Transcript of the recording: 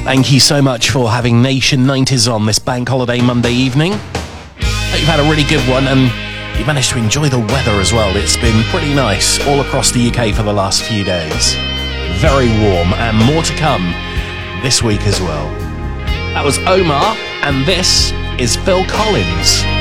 Thank you so much for having Nation 90s on this bank holiday Monday evening. Hope you've had a really good one and you managed to enjoy the weather as well. It's been pretty nice all across the UK for the last few days. Very warm and more to come this week as well. That was Omar and this is Phil Collins.